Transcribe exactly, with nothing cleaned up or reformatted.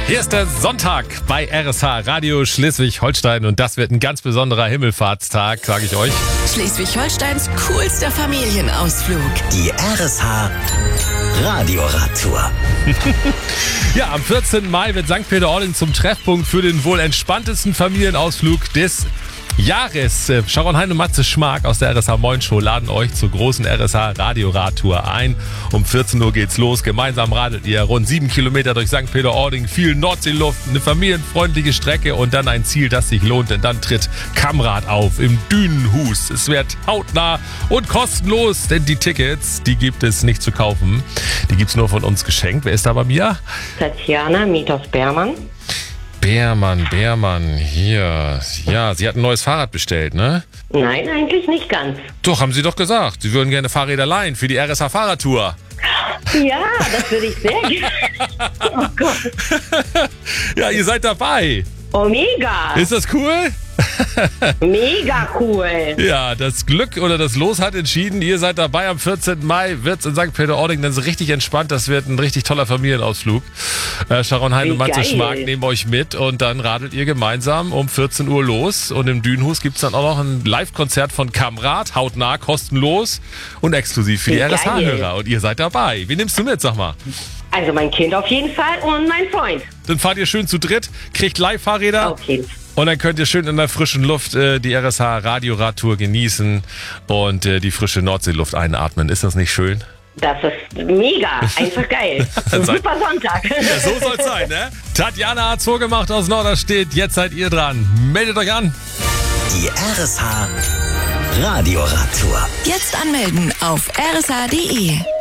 Hier ist der Sonntag bei R S H Radio Schleswig-Holstein und das wird ein ganz besonderer Himmelfahrtstag, sage ich euch. Schleswig-Holsteins coolster Familienausflug. Die R S H Radioradtour. Ja, am vierzehnten Mai wird Sankt Peter-Ording zum Treffpunkt für den wohl entspanntesten Familienausflug des Jahres. Sharon Hein und Matze Schmark aus der R S H Moin Show laden euch zur großen R S H Radioradtour ein. Um vierzehn Uhr geht's los. Gemeinsam radelt ihr rund sieben Kilometer durch Sankt Peter-Ording, viel Nordseeluft, eine familienfreundliche Strecke und dann ein Ziel, das sich lohnt, denn dann tritt Kamrad auf im Dünenhus. Es wird hautnah und kostenlos, denn die Tickets, die gibt es nicht zu kaufen. Die gibt's nur von uns geschenkt. Wer ist da bei mir? Tatjana Mitos Beermann. Beermann, Beermann, hier. Ja, Sie hat ein neues Fahrrad bestellt, ne? Nein, eigentlich nicht ganz. Doch, haben Sie doch gesagt. Sie würden gerne Fahrräder leihen für die R S H Fahrradtour. Ja, das würde ich sehr gerne. Oh Gott. Ja, ihr seid dabei. Oh, mega. Ist das cool? Mega cool. Ja, das Glück oder das Los hat entschieden. Ihr seid dabei. Am vierzehnten Mai wird's in Sankt Peter-Ording dann so richtig entspannt. Das wird ein richtig toller Familienausflug. Äh, Sharon Hein Wie und Matze geil. Schmark nehmen euch mit und dann radelt ihr gemeinsam um vierzehn Uhr los. Und im Dünenhus gibt's dann auch noch ein Live-Konzert von Kamrad, hautnah, kostenlos und exklusiv für Wie die R S H-Hörer. geil. Und ihr seid dabei. Wen nimmst du mit, sag mal? Also mein Kind auf jeden Fall und mein Freund. Dann fahrt ihr schön zu dritt, kriegt Live-Fahrräder. Auf jeden Fall. Und dann könnt ihr schön in der frischen Luft äh, die R S H Radioradtour genießen und äh, die frische Nordseeluft einatmen. Ist das nicht schön? Das ist mega. Einfach geil. Seid- Super Sonntag. Ja, so soll's sein, ne? Tatjana hat's vorgemacht aus Norderstedt. Jetzt seid ihr dran. Meldet euch an. Die R S H Radioradtour. Jetzt anmelden auf r s h punkt d e.